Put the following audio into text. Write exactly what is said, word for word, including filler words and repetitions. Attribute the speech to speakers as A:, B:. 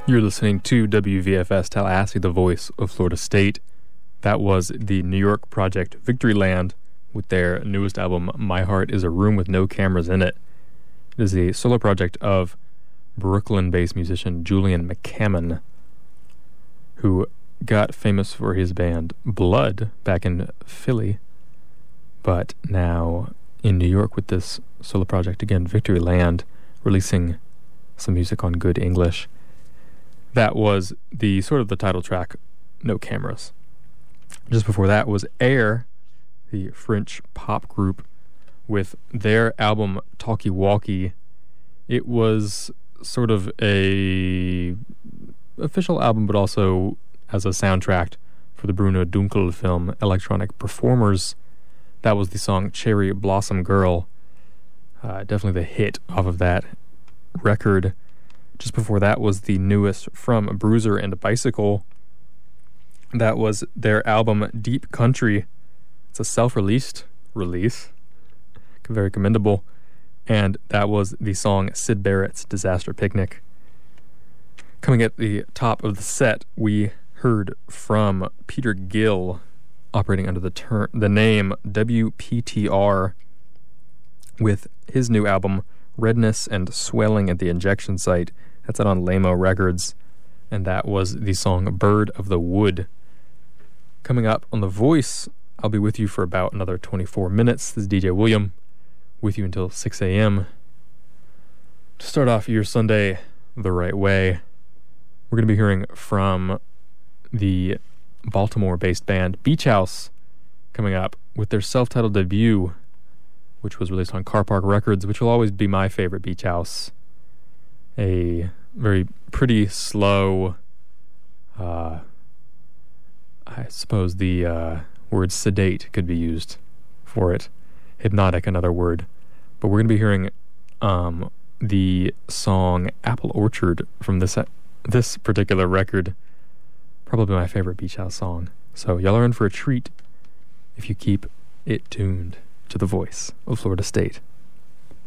A: You're listening to W V F S Tallahassee, the voice of Florida State. That was the New York project Victoryland with their newest album, My Heart is a Room with No Cameras in It. It is a solo project of Brooklyn-based musician Julian McCammon, who got famous for his band Blood back in Philly, but now in New York with this solo project again, Victoryland, releasing some music on good English. That was the sort of the title track, No Cameras. Just before that was Air, the French pop group, with their album Talkie Walkie. It was sort of a official album, but also as a soundtrack for the Bruno Dunkel film Electronic Performers. That was the song Cherry Blossom Girl. Uh, definitely the hit off of that record. Just before that was the newest from Bruiser and Bicycle. That was their album Deep Country. It's a self-released release. Very commendable. And that was the song Syd Barrett's Disaster Picnic. Coming at the top of the set, we heard from Peter Gill, operating under the ter- the name W P T R, with his new album Redness and Swelling at the Injection Site. That's out on Lamo Records, and that was the song Bird of the Wood. Coming up on The Voice, I'll be with you for about another twenty-four minutes. This is D J William, with you until six a.m. To start off your Sunday the right way, we're going to be hearing from the Baltimore-based band Beach House, coming up with their self-titled debut, which was released on Car Park Records, which will always be my favorite Beach House. A very pretty slow, uh, I suppose the uh, word sedate could be used for it. Hypnotic, another word. But we're going to be hearing um, the song Apple Orchard from this this particular record. Probably my favorite Beach House song. So y'all are in for a treat if you keep it tuned to the voice of Florida State.